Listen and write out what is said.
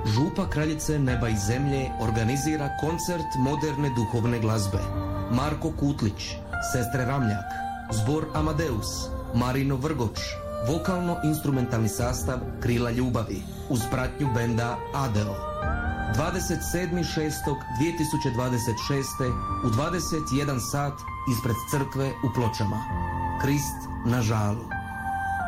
Župa Kraljice neba i zemlje organizira koncert moderne duhovne glazbe. Marko Kutlić, Sestre Ramljak, Zbor Amadeus, Marino Vrgoč, vokalno-instrumentalni sastav Krila ljubavi, uz pratnju benda Adeo. 27.6.2026. u 21 sat ispred crkve u Pločama. Krist na žalu.